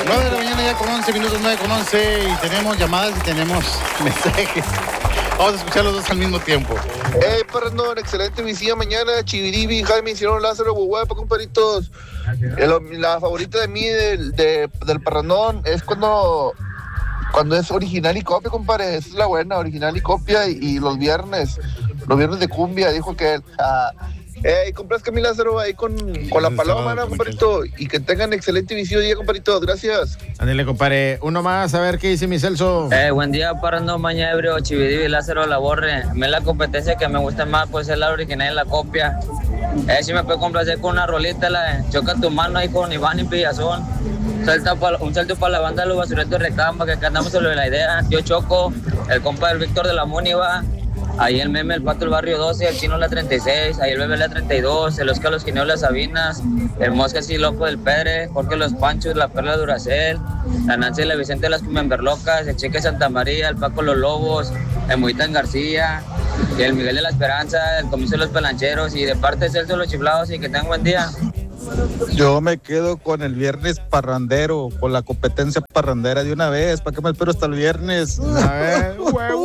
9 de la mañana ya con 11 minutos, 9 con 11, y tenemos llamadas y tenemos mensajes. Vamos a escuchar los dos al mismo tiempo. Hey, Parrandón, excelente visita mañana. Chiviribi, Jaime, hicieron Lázaro, Guaguapa, comparitos. La favorita de mí del Parrandón es cuando es original y copia, compadre. Esa es la buena, original y copia. Y los viernes de cumbia, dijo que hey, complazca mi Lázaro ahí con la paloma, ¿no, compadrito? Y que tengan excelente inicio de día, compadrito. Gracias. Ándale, compadre. Uno más, a ver qué dice mi Celso. Buen día, Parrandón, Maña Ebrio, Chividivi, Lázaro, La Borre. A mí la competencia que me gusta más pues es la original y la copia. Si me puede complacer con una rolita, la de Choca tu mano ahí con Iván y Pillazón. Un salto para la banda de los basuretos de Recamba, que acá andamos sobre la idea. Yo Choco, el compa del Víctor de la Muni va. Ahí el meme, el Pato del Barrio 12, el Chino la 36, ahí el Bebé la 32, el Oscar los Quineos las Sabinas, el Mosca así loco del Pedre, Jorge los Panchos, la Perla Duracel, la Nancy y la Vicente las Cumemberlocas, el Cheque Santa María, el Paco los Lobos, el Moitán García, y el Miguel de la Esperanza, el Comiso de los Pelancheros, y de parte de Celso los Chiflados, y que tengan buen día. Yo me quedo con el viernes parrandero, con la competencia parrandera de una vez. ¿Para qué me espero hasta el viernes? A ver.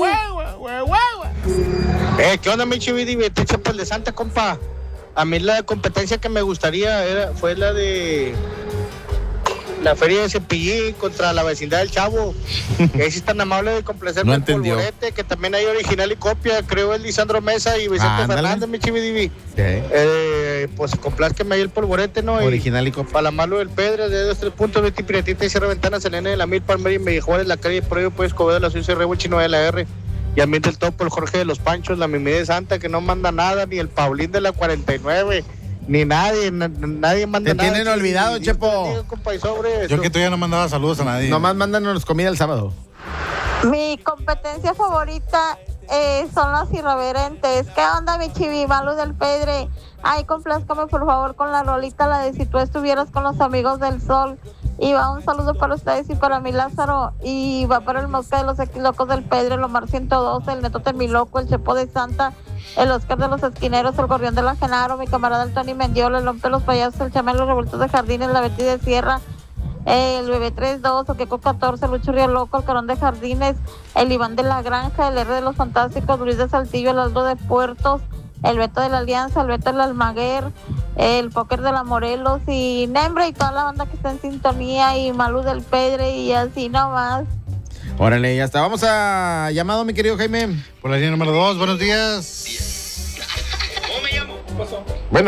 ¿Qué onda, mi Chividi? Te echa el de Santa, compa. A mí la competencia que me gustaría fue la de la feria de Cepillín contra la vecindad del Chavo. Que ahí sí tan amable de complacerme No el entendió. polvorete, que también hay original y copia, creo es Lisandro Mesa y Vicente Fernández, mi Chividi. Pues complázqueme ahí el polvorete, ¿no? Original y copia. Para la malo del Pedro, de 2-3 puntos, Betty Piratita y Sierra Ventanas, Selena de la Mil, Palmer y Mellejuárez, la calle Proyo, pues Escobedo, la Suiza, Rebo, Chino de la R. Y ambiente el topo, el Jorge de los Panchos, la Mimi de Santa, que no manda nada, ni el Paulín de la 49, ni nadie manda Te nada. tienen olvidado, Chepo. Yo que todavía no mandaba saludos a nadie. Nomás mándanos comida el sábado. Mi competencia favorita son las irreverentes. ¿Qué onda, mi chivimalos del Pedre? Ay, complázcame por favor con la rolita, la de Si tú estuvieras con los amigos del sol. Y va un saludo para ustedes y para mi Lázaro. Y va para el Mosca de los Equilocos del Pedre, el Omar 112, el Netote mi loco, el Chepo de Santa, el Oscar de los Esquineros, el Gorrión de la Genaro, mi camarada el Tony Mendiola, el Lompe de los Payasos, el Chamel, los Revueltos de Jardines, la Betty de Sierra, el Bebé 32, el Queco 14, el Lucho Río Loco, el Carón de Jardines, el Iván de la Granja, el R de los Fantásticos, Luis de Saltillo, el Aldo de Puertos, el Beto de la Alianza, el Beto del Almaguer, el Póker de la Morelos y Nembre y toda la banda que está en sintonía y Malú del Pedre y así nomás. Órale, ya está. Vamos a llamado, mi querido Jaime. Por la línea número 2, buenos días. ¿Cómo me llamo? ¿Qué pasó?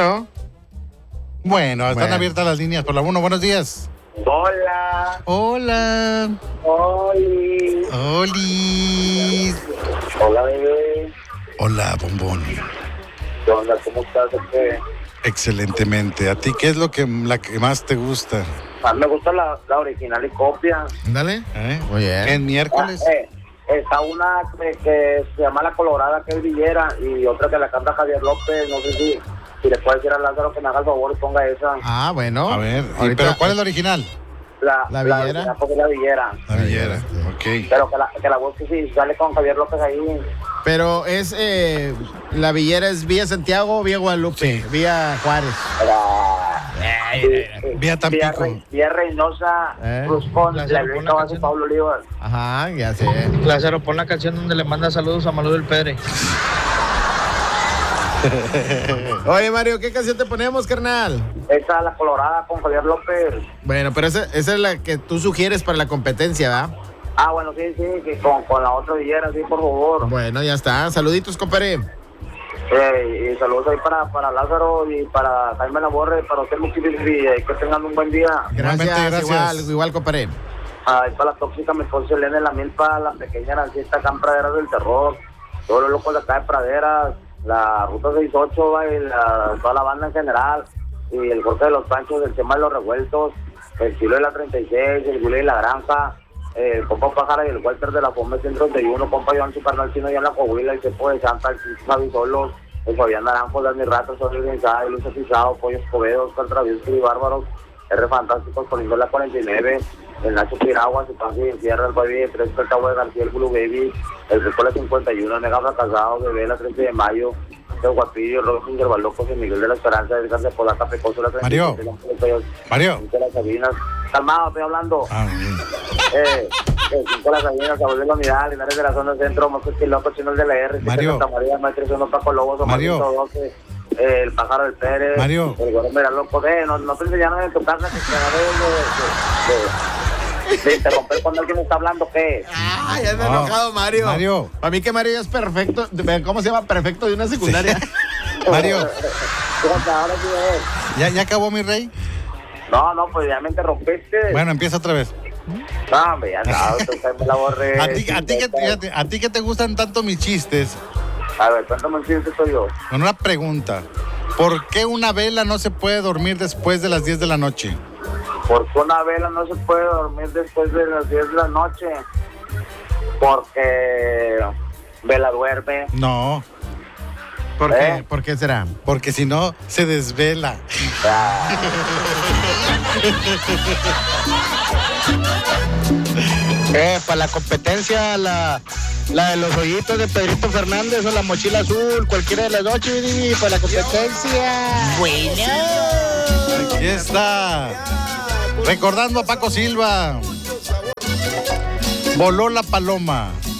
Bueno, están abiertas las líneas por la 1, buenos días. Hola. Hola. Oli. Oli. Hola, bebé. Hola, bombón. ¿Qué onda? ¿Cómo estás? Excelentemente. ¿A ti qué es la que más te gusta? A mí me gusta la original y copia. Dale. Muy bien. En miércoles. Está una que se llama La Colorada, que es Villera, y otra que la canta Javier López. No sé si le puede decir a Lázaro que me haga el favor y ponga esa. Ah, bueno. A ver, ahorita, pero ¿cuál es la original? La Villera. La Villera. La Villera, ok. Pero que la voz que sí sale con Javier López ahí. Pero es, la Villera es vía Santiago o vía Guadalupe, sí. Vía Juárez. Vía Tampico. Vía Reynosa, Ruscón, la Luisa Base Pablo Olivas. Ajá, ya sé. Lázaro, pon la canción donde le manda saludos a Malú del Pedre. Oye, Mario, ¿qué canción te ponemos, carnal? Esa es La Colorada con Javier López. Bueno, pero esa es la que tú sugieres para la competencia, ¿verdad? Ah, bueno, sí, que con la otra Villera, sí, por favor. Bueno, ya está. Saluditos, compadre. Y saludos ahí para Lázaro y para Jaime Laborre, para usted, y que tengan un buen día. Gracias. Igual, compadre. Ahí para la tóxica, mi esposa Elena, la milpa, la pequeña Nancita, acá en Praderas del Terror, todos los locos de acá de Praderas, la Ruta 68, y toda la banda en general, y el Jorge de los Panchos, el Tema de los Revueltos, el Chilo de la 36, el Gule de la Granja, el compa Pájara y el Walter de la Fome 131, compa Joan su carnal chino ya en la Coahuila, el Cepo de Santa, el Javi Solos, el Fabián Naranjo, Dani Rato, Sol Organizada, Luis Pisado, Pollo Escobedo, Oscar Travieso y Bárbaros, R Fantásticos, poniendo la 49, el Nacho Piragua, su Pansi de Sierra, el Baby de 3, el Cabo de García, el Blue Baby, el Rico de 51, Nega Fracasado, Bebé la 13 de mayo, el Guapillo, el Robinson Yerbalocos, el Miguel de la Esperanza, Edgar de Podaca, Pecoso, la 37, Mario. las Sabinas, calmado, estoy hablando. Con las gallinas, Sabor de la Unidad, Linares de la zona centro, Moscos Loco, Chinos de la R, Mario. Santa María, Maestro Uno, Paco Lobos, Mario. 12, el Pájaro del Pérez, Mario. el Gordo Mira Loco, no te enseñaron en tu casa que de interromper cuando alguien está hablando, ¿qué? Ah, ya está enojado Mario. Mario. Para mí que Mario ya es perfecto. ¿Cómo se llama? Perfecto de una secundaria. Mario, Fíjate, ahora sí es. ¿ya acabó, mi rey? No, pues ya me interrumpiste. Bueno, empieza otra vez. No, hombre, ya sabes, entonces me la borré. A ti que te gustan tanto mis chistes, A ver, cuéntame un chiste soy yo. con una pregunta. ¿Por qué una vela no se puede dormir después de las 10 de la noche? Porque una vela no se puede dormir después de las 10 de la noche. Porque vela duerme. No, ¿Por qué? ¿Por qué será? porque si no, se desvela. Para la competencia, la de los hoyitos de Pedrito Fernández o la mochila azul, cualquiera de las dos, Chividini, para la competencia. Aquí está. Recordando a Paco Silva. Voló la paloma.